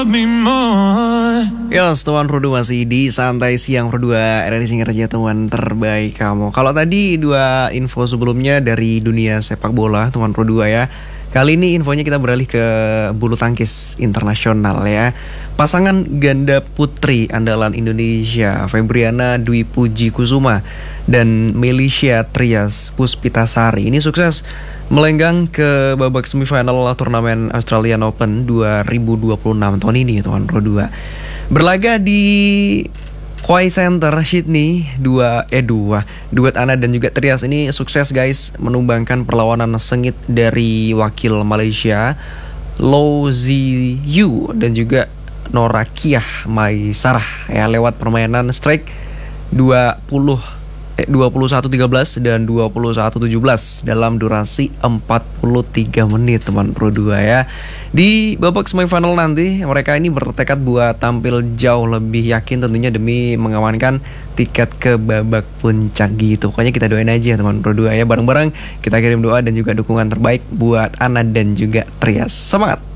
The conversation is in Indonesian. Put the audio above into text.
Yos, teman Pro 2 masih di Santai Siang Pro 2, edisi kerja teman terbaik kamu. Kalau tadi dua info sebelumnya dari dunia sepak bola teman Pro 2 ya. Kali ini infonya kita beralih ke bulu tangkis internasional ya. Pasangan ganda putri andalan Indonesia, Febriana Dwi Puji Kusuma dan Melisha Trias Puspitasari ini sukses melenggang ke babak semifinal turnamen Australian Open 2026 tahun ini teman Pro 2. Berlaga di Quay Center Sydney, duet Ana dan juga Trias ini sukses guys menumbangkan perlawanan sengit dari wakil Malaysia Low Ziyu dan juga Norakiah Maisarah ya lewat permainan strike 21-13 dan 21-17 dalam durasi 43 menit teman Pro 2 ya. Di babak semifinal nanti mereka ini bertekad buat tampil jauh lebih yakin tentunya demi mengamankan tiket ke babak puncak gitu. Pokoknya kita doain aja teman Pro 2 ya, bareng-bareng kita kirim doa dan juga dukungan terbaik buat Ana dan juga Trias. Semangat.